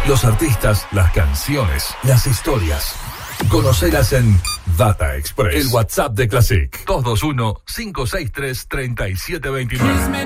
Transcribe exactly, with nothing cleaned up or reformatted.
Los artistas, las canciones, las historias. Conocelas en Data Express. El WhatsApp de Classic. dos dos uno, cinco seis tres, tres siete dos nueve.